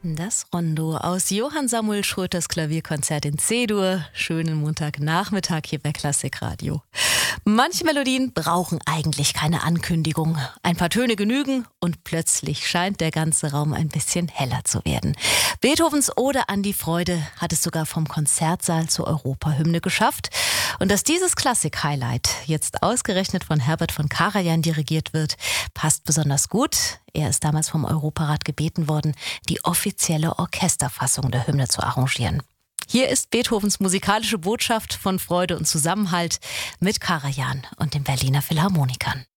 Das Rondo aus Johann Samuel Schröters Klavierkonzert in C-Dur. Schönen Montagnachmittag hier bei Klassikradio. Manche Melodien brauchen eigentlich keine Ankündigung. Ein paar Töne genügen und plötzlich scheint der ganze Raum ein bisschen heller zu werden. Beethovens Ode an die Freude hat es sogar vom Konzertsaal zur Europahymne geschafft. Und dass dieses Klassik-Highlight jetzt ausgerechnet von Herbert von Karajan dirigiert wird, passt besonders gut. Er ist damals vom Europarat gebeten worden, die offizielle Orchesterfassung der Hymne zu arrangieren. Hier ist Beethovens musikalische Botschaft von Freude und Zusammenhalt mit Karajan und den Berliner Philharmonikern.